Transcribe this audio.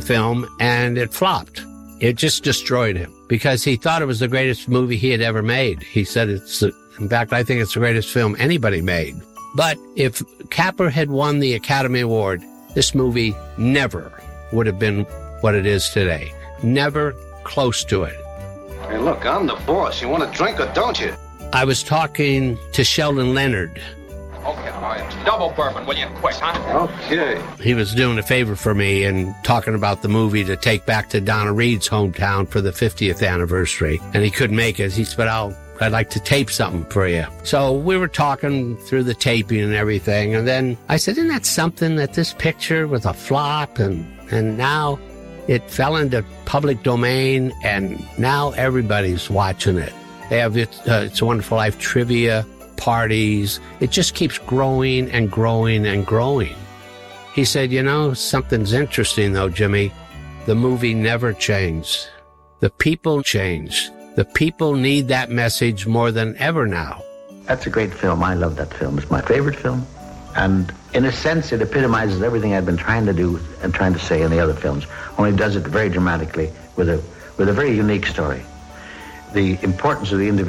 film, and it flopped. It just destroyed him because he thought it was the greatest movie he had ever made. He said in fact, I think it's the greatest film anybody made. But if Capra had won the Academy Award, this movie never would have been what it is today. Never close to it. Hey, look, I'm the boss. You want a drink or don't you? I was talking to Sheldon Leonard. Okay, all right. Double bourbon, will you? Quick, huh? Okay. He was doing a favor for me and talking about the movie to take back to Donna Reed's hometown for the 50th anniversary. And he couldn't make it. He said, I'd like to tape something for you. So we were talking through the taping and everything. And then I said, isn't that something that this picture was a flop? And now it fell into public domain and now everybody's watching it. They have It's a Wonderful Life trivia parties. It just keeps growing and growing and growing. He said, something's interesting though, Jimmy. The movie never changed. The people changed. The people need that message more than ever now. That's a great film. I love that film. It's my favorite film. And in a sense, it epitomizes everything I've been trying to do and trying to say in the other films, only does it very dramatically with a very unique story. The importance of the individual